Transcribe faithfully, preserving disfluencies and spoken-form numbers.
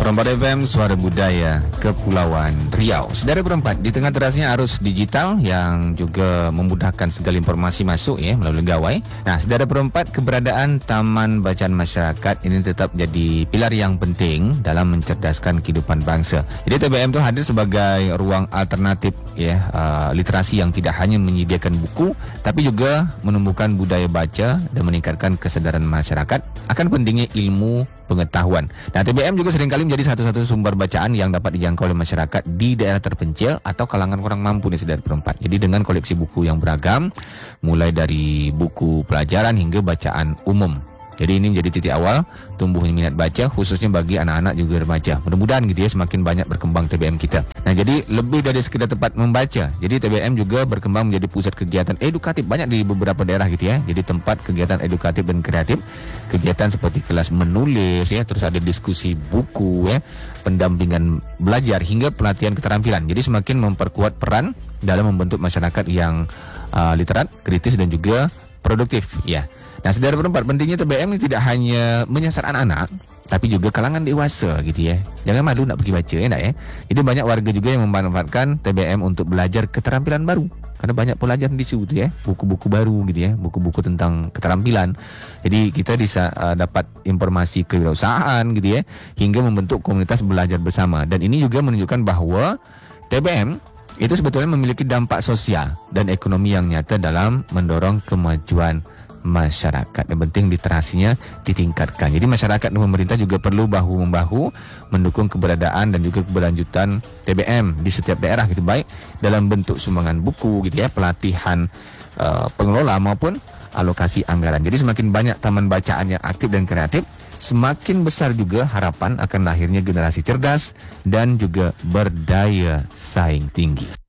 Perempat F M, Suara Budaya Kepulauan Riau. Saudara berempat, di tengah derasnya arus digital yang juga memudahkan segala informasi masuk ya melalui gawai. Nah, saudara berempat, keberadaan Taman Bacaan Masyarakat ini tetap jadi pilar yang penting dalam mencerdaskan kehidupan bangsa. Jadi T B M itu hadir sebagai ruang alternatif ya uh, literasi yang tidak hanya menyediakan buku, tapi juga menumbuhkan budaya baca dan meningkatkan kesadaran masyarakat akan pentingnya ilmu pengetahuan. Nah, T B M juga seringkali menjadi satu-satu sumber bacaan yang dapat dijangkau oleh masyarakat di daerah terpencil atau kalangan kurang mampu nih saudara perempat. Jadi dengan koleksi buku yang beragam, mulai dari buku pelajaran hingga bacaan umum. Jadi ini menjadi titik awal tumbuhnya minat baca khususnya bagi anak-anak juga remaja. Mudah-mudahan gitu ya semakin banyak berkembang T B M kita. Nah, jadi lebih dari sekedar tempat membaca. Jadi T B M juga berkembang menjadi pusat kegiatan edukatif banyak di beberapa daerah gitu ya. Jadi tempat kegiatan edukatif dan kreatif. Kegiatan seperti kelas menulis ya, terus ada diskusi buku ya, pendampingan belajar hingga pelatihan keterampilan. Jadi semakin memperkuat peran dalam membentuk masyarakat yang uh, literat, kritis dan juga produktif ya. Nah, saudara berempat, pentingnya T B M ini tidak hanya menyasar anak-anak, tapi juga kalangan dewasa gitu ya. Jangan malu nak pergi baca ya, nak ya. Jadi banyak warga juga yang memanfaatkan T B M untuk belajar keterampilan baru. Karena banyak pelajaran di situ ya, buku-buku baru gitu ya, buku-buku tentang keterampilan. Jadi kita bisa uh, dapat informasi kewirausahaan gitu ya, hingga membentuk komunitas belajar bersama. Dan ini juga menunjukkan bahwa T B M itu sebetulnya memiliki dampak sosial dan ekonomi yang nyata dalam mendorong kemajuan masyarakat. Yang penting literasinya ditingkatkan. Jadi masyarakat dan pemerintah juga perlu bahu-membahu mendukung keberadaan dan juga keberlanjutan T B M di setiap daerah gitu, baik dalam bentuk sumbangan buku gitu ya, pelatihan uh, pengelola maupun alokasi anggaran. Jadi semakin banyak taman bacaan yang aktif dan kreatif, semakin besar juga harapan akan lahirnya generasi cerdas dan juga berdaya saing tinggi.